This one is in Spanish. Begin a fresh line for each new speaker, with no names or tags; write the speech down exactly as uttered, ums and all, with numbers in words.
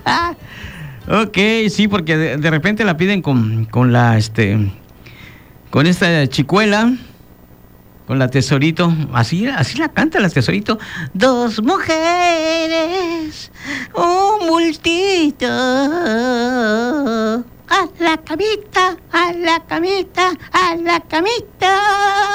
Ok, sí, porque de, de repente la piden con, con la, este, con esta chicuela, con la Tesorito, así, así la canta la Tesorito. Dos mujeres, un multito, a la camita, a la camita, a la camita.